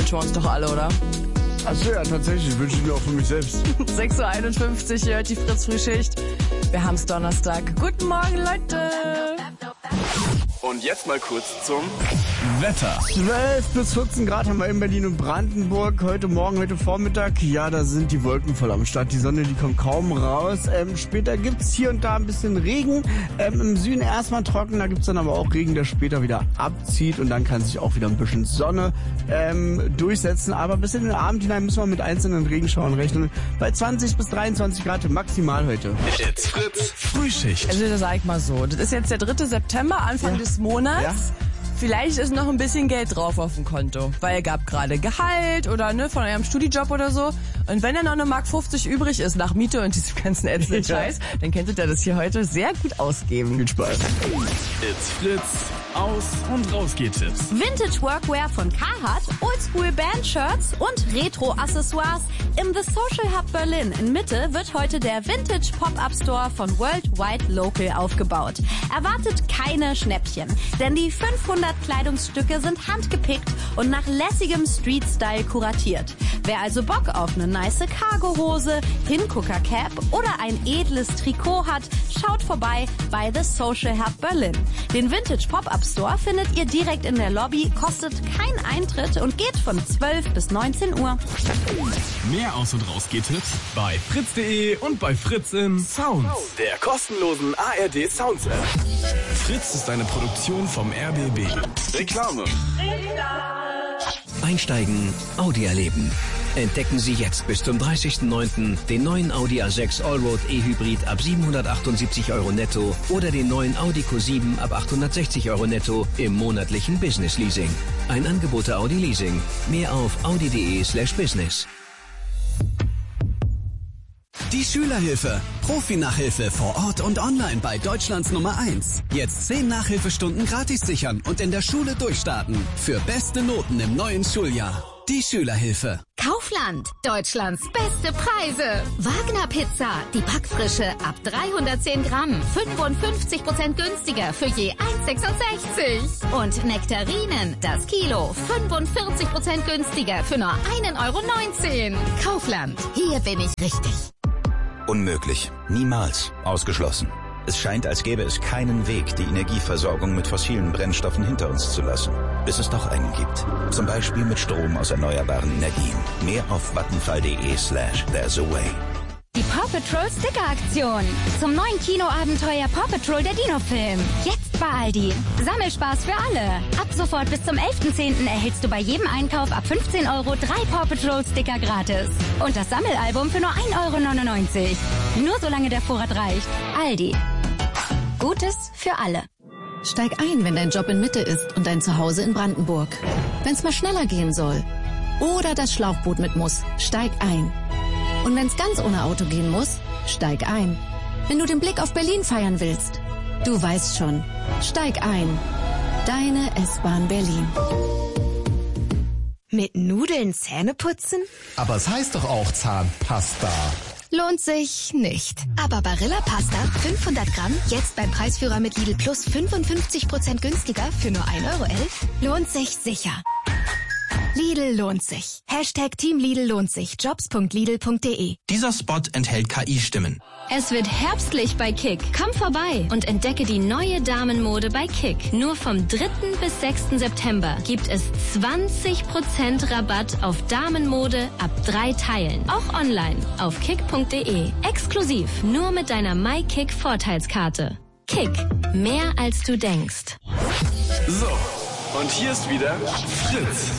wünschen wir uns doch alle, oder? Achso, ja, tatsächlich. Wünsche ich mir auch für mich selbst. 6.51 Uhr, ihr hört die Fritz-Frühschicht. Wir haben's Donnerstag. Guten Morgen, Leute. Und jetzt mal kurz zum Wetter. 12 bis 14 Grad haben wir in Berlin und Brandenburg. Heute Morgen, heute Vormittag. Ja, da sind die Wolken voll am Start. Die Sonne, die kommt kaum raus. Später gibt's hier und da ein bisschen Regen. Im Süden erstmal trocken. Da gibt's dann aber auch Regen, der später wieder abzieht. Und dann kann sich auch wieder ein bisschen Sonne durchsetzen. Aber bis in den Abend hinein müssen wir mit einzelnen Regenschauern rechnen. Bei 20 bis 23 Grad maximal heute. It's Fritz Frühschicht. Also das sag ich mal so. Das ist jetzt der 3. September, Anfang des Monats. Ja. Vielleicht ist noch ein bisschen Geld drauf auf dem Konto, weil ihr gab gerade Gehalt oder von eurem Studijob oder so. Und wenn da noch eine Mark 50 übrig ist nach Miete und diesem ganzen ätzenden Scheiß, dann könntet ihr das hier heute sehr gut ausgeben. Viel Spaß. It's Fritz Aus- und Rausgeht-Tipps. Vintage Workwear von Carhartt, Oldschool Band-Shirts und Retro-Accessoires. Im The Social Hub Berlin in Mitte wird heute der Vintage Pop-Up Store von Worldwide Local aufgebaut. Erwartet keine Schnäppchen, denn die 500 Kleidungsstücke sind handgepickt und nach lässigem Street-Style kuratiert. Wer also Bock auf eine nice Cargo-Hose, Hingucker-Cap oder ein edles Trikot hat, schaut vorbei bei The Social Hub Berlin. Den Vintage Pop-Up Store findet ihr direkt in der Lobby, kostet kein Eintritt und geht von 12 bis 19 Uhr. Mehr Aus- und Rausgeht-Tipps bei fritz.de und bei Fritz im Sounds, der kostenlosen ARD Sounds App. Fritz ist eine Produktion vom RBB. Reklame. Einsteigen, Audi erleben. Entdecken Sie jetzt bis zum 30.09. den neuen Audi A6 Allroad E-Hybrid ab 778 € netto oder den neuen Audi Q7 ab 860 € netto im monatlichen Business Leasing. Ein Angebot der Audi Leasing. Mehr auf audi.de/business. Die Schülerhilfe. Profi-Nachhilfe vor Ort und online bei Deutschlands Nummer 1. Jetzt 10 Nachhilfestunden gratis sichern und in der Schule durchstarten. Für beste Noten im neuen Schuljahr. Die Schülerhilfe. Kaufland, Deutschlands beste Preise. Wagner Pizza, die Backfrische ab 310 Gramm, 55% günstiger für je 1,66. Und Nektarinen, das Kilo, 45% günstiger für nur 1,19 €. Kaufland, hier bin ich richtig. Unmöglich. Niemals. Ausgeschlossen. Es scheint, als gäbe es keinen Weg, die Energieversorgung mit fossilen Brennstoffen hinter uns zu lassen. Bis es doch einen gibt. Zum Beispiel mit Strom aus erneuerbaren Energien. Mehr auf vattenfall.de/there's a way. Die Paw Patrol Sticker-Aktion. Zum neuen Kinoabenteuer Paw Patrol der Dino-Film. Jetzt bei Aldi. Sammelspaß für alle. Ab sofort bis zum 11.10. erhältst du bei jedem Einkauf ab 15 € 3 Paw Patrol Sticker gratis. Und das Sammelalbum für nur 1,99 €. Nur solange der Vorrat reicht. Aldi. Gutes für alle. Steig ein, wenn dein Job in Mitte ist und dein Zuhause in Brandenburg. Wenn's mal schneller gehen soll. Oder das Schlauchboot mit muss. Steig ein. Und wenn's ganz ohne Auto gehen muss, steig ein. Wenn du den Blick auf Berlin feiern willst, du weißt schon, steig ein. Deine S-Bahn Berlin. Mit Nudeln Zähne putzen? Aber es heißt doch auch Zahnpasta. Lohnt sich nicht. Aber Barilla Pasta, 500 Gramm, jetzt beim Preisführer mit Lidl Plus 55% günstiger für nur 1,11 €, lohnt sich sicher. Lidl lohnt sich. Hashtag Team Lidl lohnt sich. Jobs.lidl.de. Dieser Spot enthält KI-Stimmen. Es wird herbstlich bei Kick. Komm vorbei und entdecke die neue Damenmode bei Kick. Nur vom 3. bis 6. September gibt es 20% Rabatt auf Damenmode ab 3 Teilen. Auch online auf kick.de. Exklusiv nur mit deiner MyKick Vorteilskarte. Kick. Mehr als du denkst. So, und hier ist wieder Fritz.